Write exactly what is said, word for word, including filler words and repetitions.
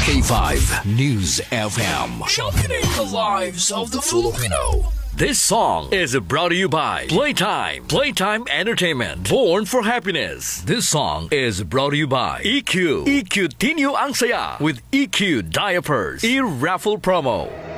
K five News F M. Championing the lives of the Filipino. This song is brought to you by Playtime. Playtime Entertainment. Born for happiness. This song is brought to you by E Q. E Q Tinyo ang saya with E Q Diapers. E-raffle promo.